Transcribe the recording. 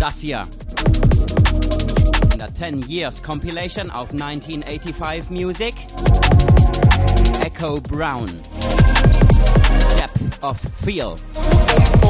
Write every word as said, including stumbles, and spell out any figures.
das hier. In der ten years compilation of nineteen eighty-five music. Echo Brown. Depth of Feel.